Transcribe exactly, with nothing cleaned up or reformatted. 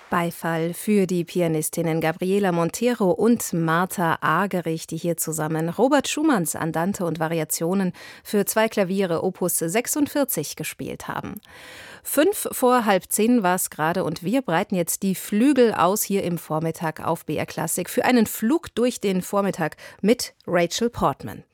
Beifall für die Pianistinnen Gabriela Montero und Martha Argerich, die hier zusammen Robert Schumanns Andante und Variationen für zwei Klaviere Opus sechsundvierzig gespielt haben. Fünf vor halb zehn war es gerade und wir breiten jetzt die Flügel aus hier im Vormittag auf B R Klassik für einen Flug durch den Vormittag mit Rachel Portman.